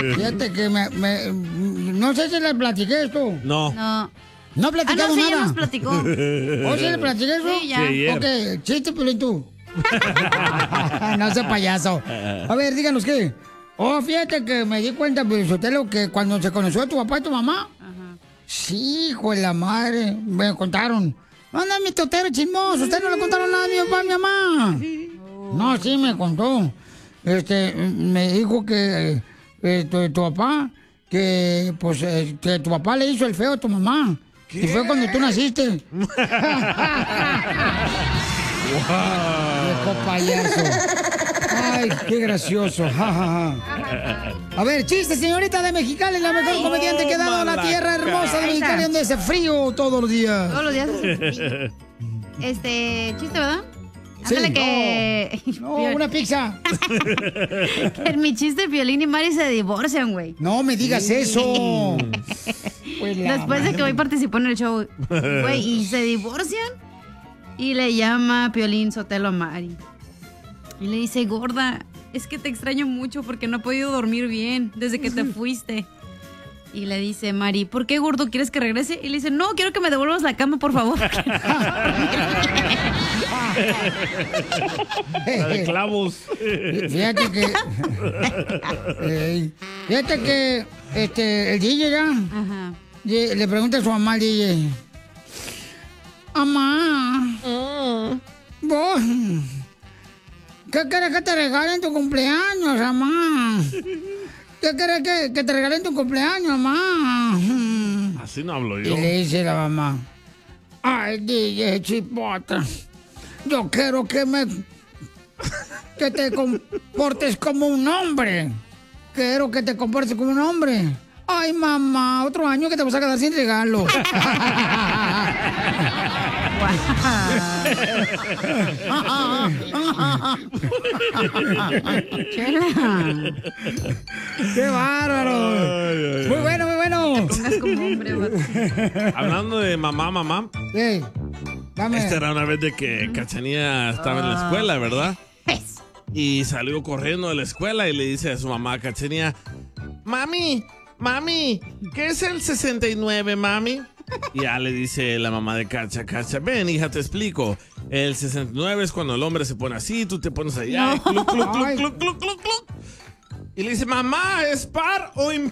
Fíjate que no sé si le platiqué esto. No. No platicamos sí, nada. ya nos platicó. ¿O sí le platiqué eso? Sí, ya. Sí, ok, chiste, Piolín, tú. No sé, payaso. A ver, díganos qué. Oh, fíjate que me di cuenta, Piolín, que cuando se conoció tu papá y tu mamá. Ajá. Sí, hijo de la madre. Me contaron. Anda, mi totero chismoso. Ustedes no le contaron nada a mi papá y mi mamá. No, sí, me contó. Me dijo que tu papá, que tu papá le hizo el feo a tu mamá. ¿Qué? Y fue cuando tú naciste. ¡Wow! Viejo payaso. Ay, qué gracioso. A ver, chiste, señorita de Mexicali, la mejor comediante que ha dado la tierra hermosa de Mexicali, donde hace frío todos los días. Todos los días hace frío. Chiste, ¿verdad? Sí. Ándale que... No, una pizza. Que en mi chiste, Piolín y Mari se divorcian, güey. No me digas eso. Después de que hoy participó en el show, güey, y se divorcian. Y le llama Piolín Sotelo a Mari. Y le dice, gorda, es que te extraño mucho porque no he podido dormir bien desde que te fuiste. Y le dice Mari, ¿por qué, gordo, quieres que regrese? Y le dice, no, quiero que me devuelvas la cama, por favor. La de clavos. Fíjate que el DJ ya. Ajá. Le pregunta a su mamá al DJ. Mamá, vos, ¿qué quieres que te regalen en tu cumpleaños, mamá? ¿Qué quieres que te regalen en tu cumpleaños, mamá? Así no hablo yo. Y le dice la mamá, ay, DJ Chipota, yo quiero que te comportes como un hombre. Quiero que te comportes como un hombre. Ay, mamá, otro año que te vas a quedar sin regalo. ¡Qué bárbaro! Ay. Muy bueno, muy bueno. Pongas como hombre, vato. Hablando de mamá. Hey, dame. Esta era una vez de que Cachanía estaba en la escuela, ¿verdad? Y salió corriendo de la escuela y le dice a su mamá, Cachanía, Mami, ¿qué es el 69, mami? Y ya le dice la mamá de Cacha, ven, hija, te explico. El 69 es cuando el hombre se pone así, tú te pones allá, cluc, cluc, cluc, cluc, cluc, cluc, cluc. Y le dice, mamá, ¿es par o impar?